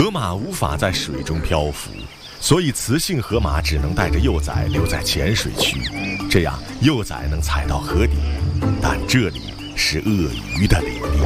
河马无法在水中漂浮，所以雌性河马只能带着幼崽留在浅水区，这样幼崽能踩到河底。但这里是鳄鱼的领地。